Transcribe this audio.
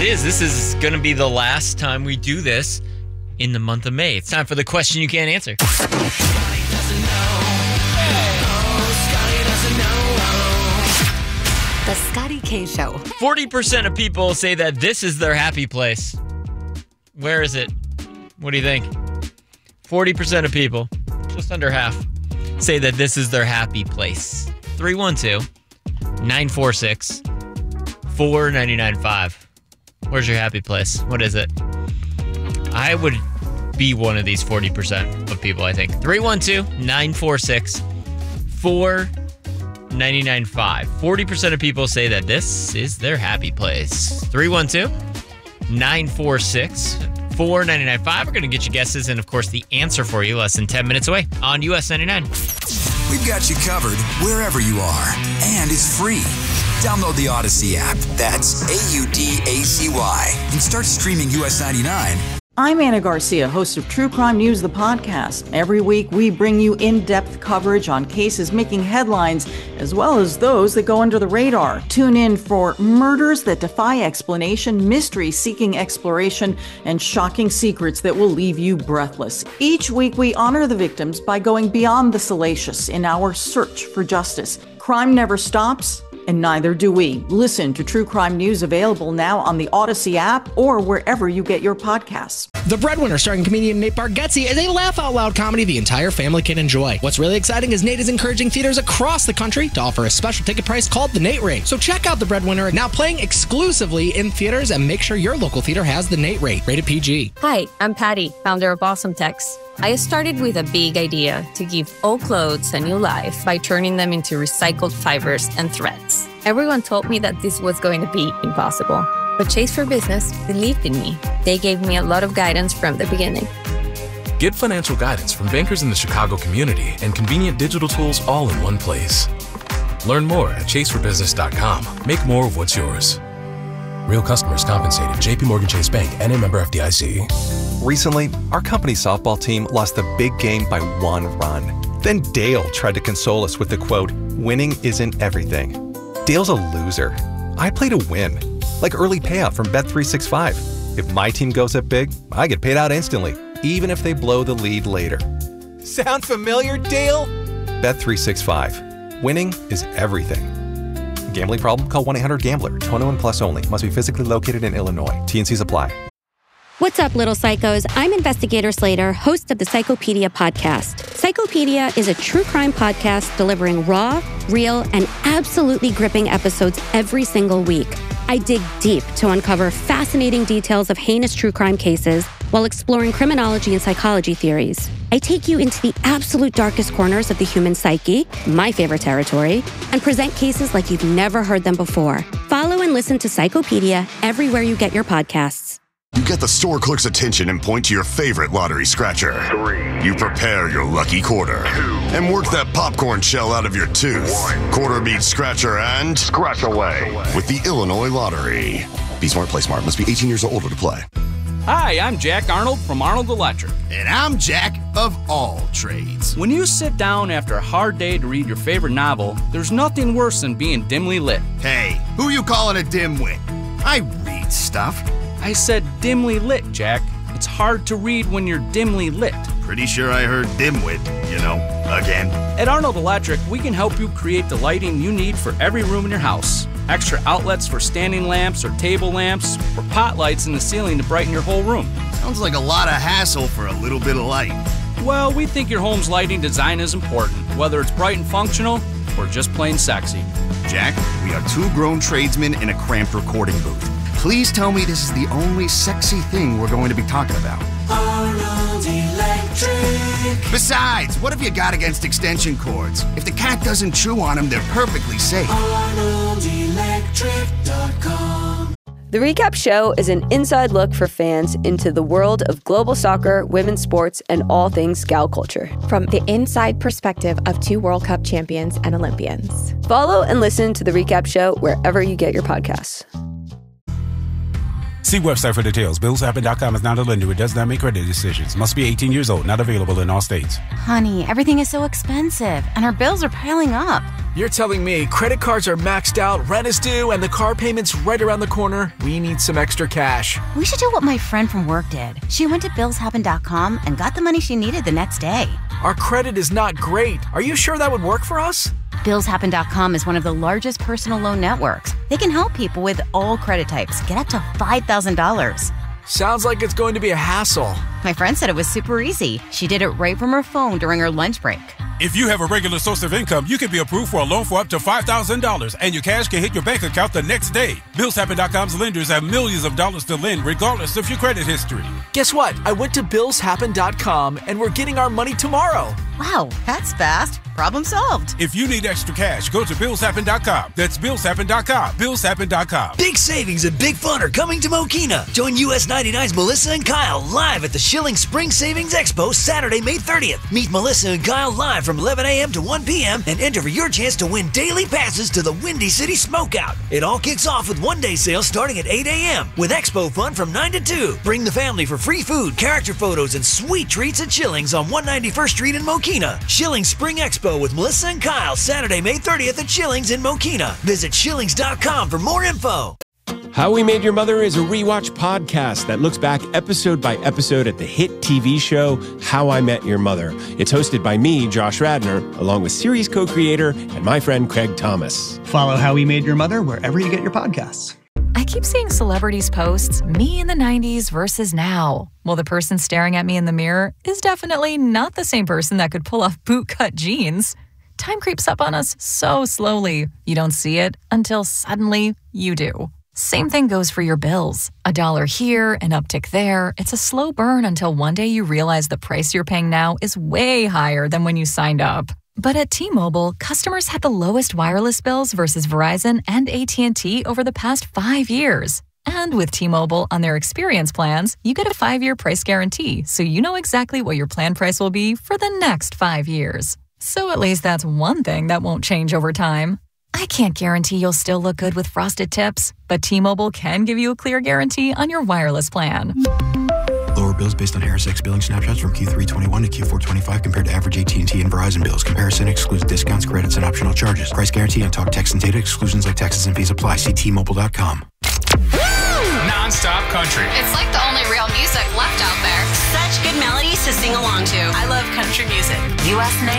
It is. This is going to be the last time we do this in the month of May. It's time for the question you can't answer. The Scotty K Show. 40% of people say that this is their happy place. Where is it? What do you think? 40% of people, just under half, say that this is their happy place. 312-946-4995. Where's your happy place? What is it? I would be one of these 40% of people, I think. 312-946-4995. 40% of people say that this is their happy place. 312-946-4995. We're going to get you guesses and, of course, the answer for you less than 10 minutes away on US 99. We've got you covered wherever you are, and it's free. Download the Odyssey app. That's AUDACY. And start streaming US 99. I'm Anna Garcia, host of True Crime News, the podcast. Every week, we bring you in-depth coverage on cases making headlines, as well as those that go under the radar. Tune in for murders that defy explanation, mystery seeking exploration, and shocking secrets that will leave you breathless. Each week, we honor the victims by going beyond the salacious in our search for justice. Crime never stops, and neither do we. Listen to True Crime News, available now on the Odyssey app or wherever you get your podcasts. The Breadwinner, starring comedian Nate Bargatze, is a laugh-out-loud comedy the entire family can enjoy. What's really exciting is Nate is encouraging theaters across the country to offer a special ticket price called the Nate Rate. So check out The Breadwinner, now playing exclusively in theaters, and make sure your local theater has the Nate Rate, rated PG. Hi, I'm Patty, founder of Awesome Tex. I started with a big idea to give old clothes a new life by turning them into recycled fibers and threads. Everyone told me that this was going to be impossible, but Chase for Business believed in me. They gave me a lot of guidance from the beginning. Get financial guidance from bankers in the Chicago community and convenient digital tools all in one place. Learn more at chaseforbusiness.com. Make more of what's yours. Real customers compensated. JP Morgan Chase Bank, N.A. member FDIC. Recently, our company softball team lost the big game by 1 run. Then Dale tried to console us with the quote, "Winning isn't everything." Dale's a loser. I play to win, like early payout from Bet365. If my team goes up big, I get paid out instantly, even if they blow the lead later. Sound familiar, Dale? Bet365. Winning is everything. Gambling problem? Call 1-800-GAMBLER. 21 plus only. Must be physically located in Illinois. T&Cs apply. What's up, little psychos? I'm Investigator Slater, host of the Psychopedia podcast. Psychopedia is a true crime podcast delivering raw, real, and absolutely gripping episodes every single week. I dig deep to uncover fascinating details of heinous true crime cases while exploring criminology and psychology theories. I take you into the absolute darkest corners of the human psyche, my favorite territory, and present cases like you've never heard them before. Follow and listen to Psychopedia everywhere you get your podcasts. You get the store clerk's attention and point to your favorite lottery scratcher. 3. You prepare your lucky quarter. 2. And work that popcorn shell out of your tooth. 1. Quarter beat scratcher and scratch away with the Illinois Lottery. Be smart, play smart. Must be 18 years or older to play. Hi, I'm Jack Arnold from Arnold Electric. And I'm Jack of All Trades. When you sit down after a hard day to read your favorite novel, there's nothing worse than being dimly lit. Hey, who you calling a dimwit? I read stuff. I said dimly lit, Jack. It's hard to read when you're dimly lit. Pretty sure I heard dimwit, again. At Arnold Electric, we can help you create the lighting you need for every room in your house. Extra outlets for standing lamps or table lamps, or pot lights in the ceiling to brighten your whole room. Sounds like a lot of hassle for a little bit of light. Well, we think your home's lighting design is important, whether it's bright and functional or just plain sexy. Jack, we are 2 grown tradesmen in a cramped recording booth. Please tell me this is the only sexy thing we're going to be talking about. Arnold Electric. Besides, what have you got against extension cords? If the cat doesn't chew on them, they're perfectly safe. ArnoldElectric.com. The Recap Show is an inside look for fans into the world of global soccer, women's sports, and all things Scout culture. From the inside perspective of 2 World Cup champions and Olympians. Follow and listen to The Recap Show wherever you get your podcasts. See website for details. BillsHappen.com is not a lender. It does not make credit decisions. Must be 18 years old. Not available in all states. Honey, everything is so expensive, and our bills are piling up. You're telling me credit cards are maxed out, rent is due, and the car payment's right around the corner? We need some extra cash. We should do what my friend from work did. She went to billshappen.com and got the money she needed the next day. Our credit is not great. Are you sure that would work for us? Billshappen.com is one of the largest personal loan networks. They can help people with all credit types get up to $5,000. Sounds like it's going to be a hassle. My friend said it was super easy. She did it right from her phone during her lunch break. If you have a regular source of income, you can be approved for a loan for up to $5,000, and your cash can hit your bank account the next day. Billshappen.com's lenders have millions of dollars to lend, regardless of your credit history. Guess what? I went to billshappen.com, and we're getting our money tomorrow. Wow, that's fast. Problem solved. If you need extra cash, go to billshappen.com. That's billshappen.com. Billshappen.com. Big savings and big fun are coming to Mokina. Join US 99's Melissa and Kyle live at the Schilling Spring Savings Expo Saturday, May 30th. Meet Melissa and Kyle live from 11 a.m. to 1 p.m. and enter for your chance to win daily passes to the Windy City Smokeout. It all kicks off with one-day sales starting at 8 a.m. with Expo Fun from 9 to 2. Bring the family for free food, character photos, and sweet treats at Schilling's on 191st Street in Mokina. Schilling Spring Expo with Melissa and Kyle, Saturday, May 30th at Schilling's in Mokina. Visit Schillings.com for more info. How We Made Your Mother is a rewatch podcast that looks back episode by episode at the hit TV show How I Met Your Mother. It's hosted by me, Josh Radnor, along with series co-creator and my friend Craig Thomas. Follow How We Made Your Mother wherever you get your podcasts. I keep seeing celebrities post me in the 90s versus now. Well, the person staring at me in the mirror is definitely not the same person that could pull off bootcut jeans. Time creeps up on us so slowly. You don't see it until suddenly you do. Same thing goes for your bills. $1 here, an uptick there. It's a slow burn until one day you realize the price you're paying now is way higher than when you signed up. But at T-Mobile, customers had the lowest wireless bills versus Verizon and AT&T over the past 5 years. And with T-Mobile on their experience plans, you get a 5-year price guarantee, so you know exactly what your plan price will be for the next 5 years. So at least that's one thing that won't change over time. I can't guarantee you'll still look good with frosted tips, but T-Mobile can give you a clear guarantee on your wireless plan. Lower bills based on HarrisX billing snapshots from Q3 21 to Q4 25 compared to average AT&T and Verizon bills. Comparison excludes discounts, credits, and optional charges. Price guarantee on talk, text, and data exclusions like taxes and fees apply. See T-Mobile.com. Non-stop country. It's like the only real music left out there. Such good melodies to sing along to. I love country music. US 99.